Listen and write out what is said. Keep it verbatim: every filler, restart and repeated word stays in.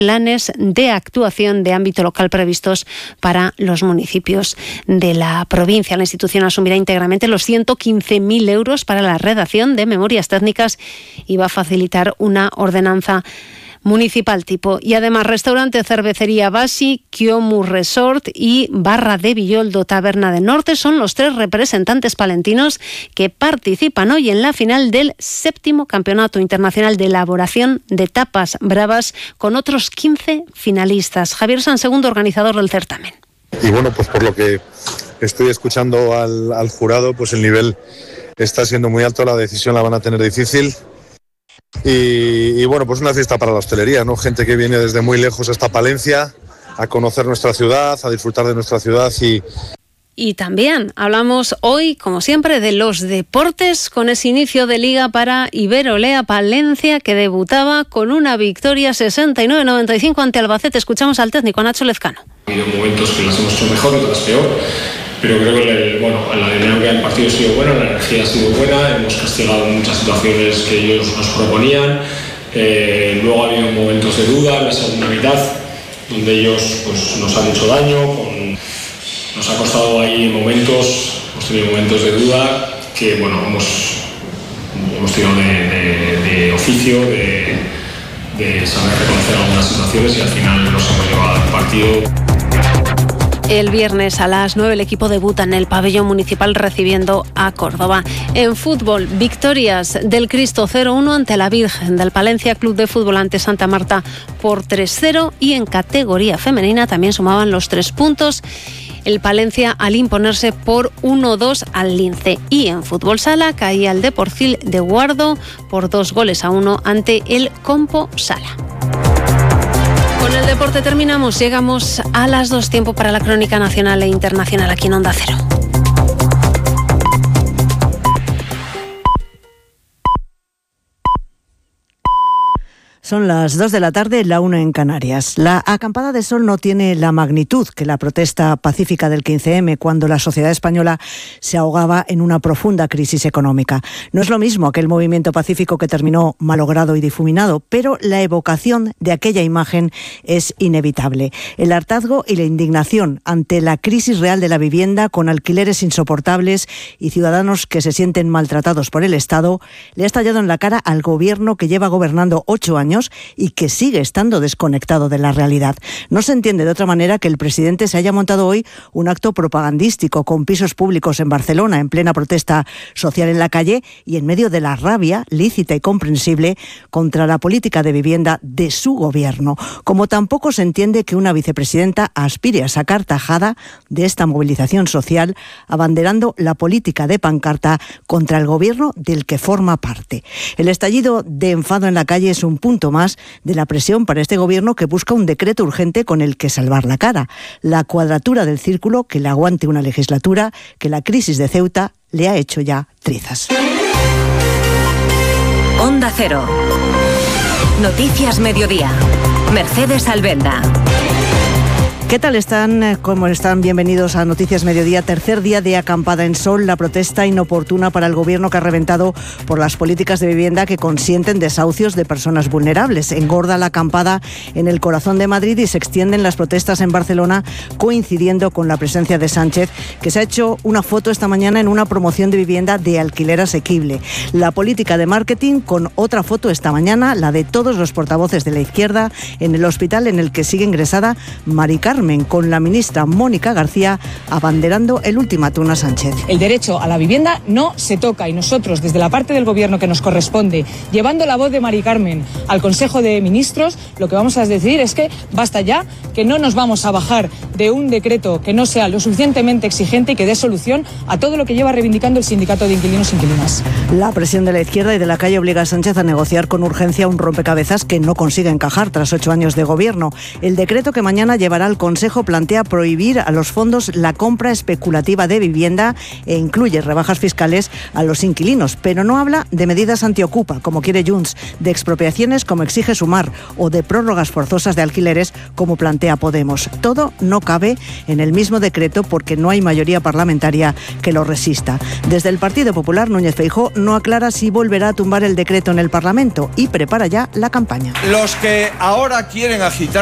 planes de actuación de ámbito local previstos para los municipios de la provincia. La institución asumirá íntegramente los ciento quince mil euros para la redacción de memorias técnicas y va a facilitar una ordenanza municipal tipo. Y además, restaurante, cervecería Basi, Kiomu Resort y Barra de Villoldo Taberna del Norte son los tres representantes palentinos que participan hoy en la final del séptimo Campeonato Internacional de Elaboración de Tapas Bravas, con otros quince finalistas. Javier Sansegundo, organizador del certamen. Y bueno, pues por lo que estoy escuchando al, al jurado, pues el nivel está siendo muy alto, la decisión la van a tener difícil. Y, y bueno, pues una fiesta para la hostelería, ¿no? Gente que viene desde muy lejos hasta Palencia a conocer nuestra ciudad, a disfrutar de nuestra ciudad y... Y también hablamos hoy, como siempre, de los deportes con ese inicio de liga para Iberolea Palencia, que debutaba con una victoria sesenta y nueve a noventa y cinco ante Albacete. Escuchamos al técnico Nacho Lezcano. Ha habido momentos que las hemos hecho mejor, otras peor, pero creo que el, bueno, la dinámica del partido ha sido buena, la energía ha sido buena, hemos castigado muchas situaciones que ellos nos proponían. Eh, luego ha habido momentos de duda en la segunda mitad, donde ellos pues, nos han hecho daño, con, nos ha costado ahí momentos, hemos tenido momentos de duda que bueno, hemos, hemos tirado de, de, de oficio, de, de saber reconocer algunas situaciones y al final nos hemos llevado al partido. El viernes a las nueve el equipo debuta en el pabellón municipal recibiendo a Córdoba. En fútbol, victorias del Cristo cero uno ante la Virgen, del Palencia Club de Fútbol ante Santa Marta por tres cero, y en categoría femenina también sumaban los tres puntos el Palencia al imponerse por uno dos al Lince. Y en fútbol sala caía el Deporcil de Guardo por dos goles a uno ante el Compo Sala. Con el deporte terminamos, llegamos a las dos, tiempo para la crónica nacional e internacional aquí en Onda Cero. Son las dos de la tarde, la una en Canarias. La acampada de sol no tiene la magnitud que la protesta pacífica del quince eme, cuando la sociedad española se ahogaba en una profunda crisis económica. No es lo mismo aquel movimiento pacífico que terminó malogrado y difuminado, pero la evocación de aquella imagen es inevitable. El hartazgo y la indignación ante la crisis real de la vivienda, con alquileres insoportables y ciudadanos que se sienten maltratados por el Estado, le ha estallado en la cara al gobierno que lleva gobernando ocho años y que sigue estando desconectado de la realidad. No se entiende de otra manera que el presidente se haya montado hoy un acto propagandístico con pisos públicos en Barcelona en plena protesta social en la calle y en medio de la rabia lícita y comprensible contra la política de vivienda de su gobierno. Como tampoco se entiende que una vicepresidenta aspire a sacar tajada de esta movilización social abanderando la política de pancarta contra el gobierno del que forma parte. El estallido de enfado en la calle es un punto más de la presión para este gobierno, que busca un decreto urgente con el que salvar la cara. La cuadratura del círculo que le aguante una legislatura que la crisis de Ceuta le ha hecho ya trizas. Onda Cero. Noticias Mediodía. Mercedes Albenda. ¿Qué tal están? ¿Cómo están? Bienvenidos a Noticias Mediodía. Tercer día de acampada en sol, la protesta inoportuna para el gobierno que ha reventado por las políticas de vivienda que consienten desahucios de personas vulnerables. Engorda la acampada en el corazón de Madrid y se extienden las protestas en Barcelona, coincidiendo con la presencia de Sánchez, que se ha hecho una foto esta mañana en una promoción de vivienda de alquiler asequible. La política de marketing con otra foto esta mañana, la de todos los portavoces de la izquierda, en el hospital en el que sigue ingresada Mari Carmen, con la ministra Mónica García abanderando el ultimátum a Sánchez. El derecho a la vivienda no se toca, y nosotros, desde la parte del gobierno que nos corresponde, llevando la voz de Mari Carmen al Consejo de Ministros, lo que vamos a decir es que basta ya, que no nos vamos a bajar de un decreto que no sea lo suficientemente exigente y que dé solución a todo lo que lleva reivindicando el sindicato de inquilinos e inquilinas. La presión de la izquierda y de la calle obliga a Sánchez a negociar con urgencia un rompecabezas que no consigue encajar tras ocho años de gobierno. El decreto que mañana llevará al Consejo Consejo plantea prohibir a los fondos la compra especulativa de vivienda e incluye rebajas fiscales a los inquilinos, pero no habla de medidas antiocupa, como quiere Junts, de expropiaciones, como exige Sumar, o de prórrogas forzosas de alquileres, como plantea Podemos. Todo no cabe en el mismo decreto porque no hay mayoría parlamentaria que lo resista. Desde el Partido Popular, Núñez Feijóo no aclara si volverá a tumbar el decreto en el Parlamento y prepara ya la campaña. Los que ahora quieren agitar